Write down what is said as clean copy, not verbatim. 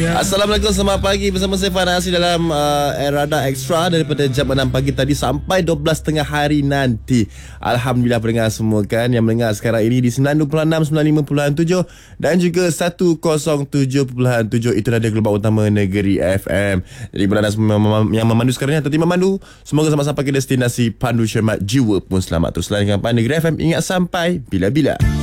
Assalamualaikum, selamat pagi bersama saya Fanasi dalam Radar Extra daripada jam 6 pagi tadi sampai 12 tengah hari nanti. Alhamdulillah pendengar semua kan yang mendengar sekarang ini di 96.6, 95.7 dan juga 107.7. Itu radio Gelombang Utama Negeri FM. Jadi berada yang memandu sekarang ni atau tim memandu, semoga sama sampai ke destinasi pandu cermat jiwa pun selamat. Teruslah dengan Pandu Negeri FM. Ingat sampai bila-bila.